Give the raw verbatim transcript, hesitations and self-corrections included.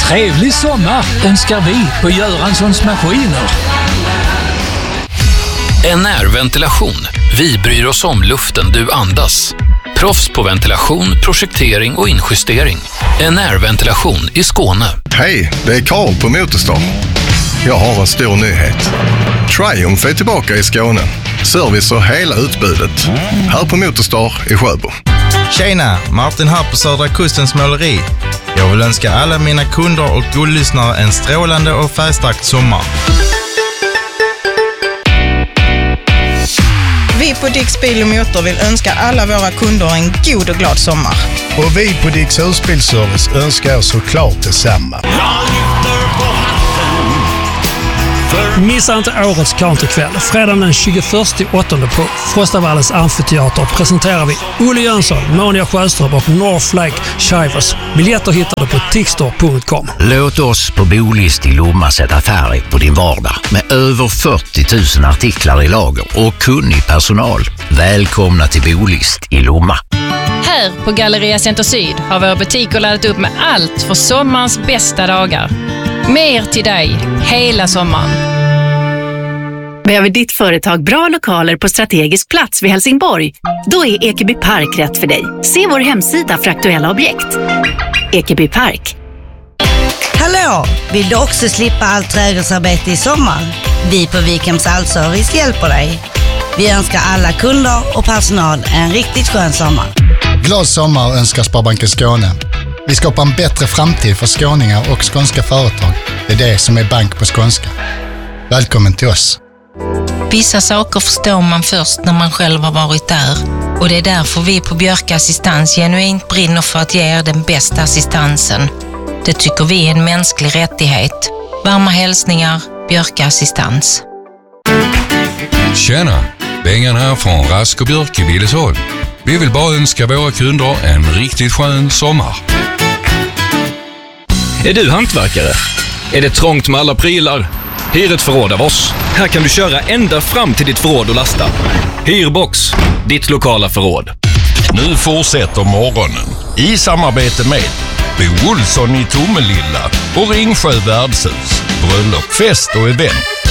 Trevlig sommar önskar vi på Göranssons Maskiner. En närventilation. Vi bryr oss om luften du andas. Proffs på ventilation, projektering och injustering. En närventilation i Skåne. Hej, det är Karl på Motorstar. Jag har en stor nyhet. Triumph är tillbaka i Skåne. Service och hela utbudet. Här på Motorstar i Sjöbo. Tjena, Martin här på Södra Kustens måleri. Jag vill önska alla mina kunder och guldlyssnare en strålande och färgstark sommar. Vi på Dicks Bil och Motor vill önska alla våra kunder en god och glad sommar. Och vi på Dicks Husbilservice önskar såklart detsamma. Missa inte årets countrykväll. Fredagen den tjugoförsta åttonde på Frostavallens amfiteater presenterar vi Olle Jönsson, Monia Sjöström och North Lake Shivers. Biljetter hittar du på tixtor punkt com. Låt oss på Bolist i Lomma sätta färg på din vardag. Med över fyrtio tusen artiklar i lager och kunnig personal. Välkomna till Bolist i Lomma. Här på Galleria Center Syd har våra butiker laddat upp med allt för sommarens bästa dagar. Mer till dig hela sommaren. Behöver ditt företag bra lokaler på strategisk plats vid Helsingborg? Då är Ekeby Park rätt för dig. Se vår hemsida för aktuella objekt. Ekeby Park. Hallå! Vill du också slippa allt trädgårdsarbete i sommar? Vi på Wikhems Allservice hjälper dig. Vi önskar alla kunder och personal en riktigt skön sommar. Glad sommar önskar Sparbanken Skåne. Vi skapar en bättre framtid för skåningar och skånska företag. Det är det som är bank på skånska. Välkommen till oss. Vissa saker förstår man först när man själv har varit där. Och det är därför vi på Björk Assistans genuint brinner för att ge er den bästa assistansen. Det tycker vi är en mänsklig rättighet. Varma hälsningar, Björk Assistans. Tjena, Bengan här från Rask och Björk i Billesholm. Vi vill bara önska våra kunder en riktigt skön sommar. Är du hantverkare? Är det trångt med alla prylar? Hyr ett förråd av oss. Här kan du köra ända fram till ditt förråd och lasta. Hyrbox, ditt lokala förråd. Nu fortsätter morgonen i samarbete med Bo Olsson i Tomelilla och Ringsjö värdshus. Bröllop, fest och event.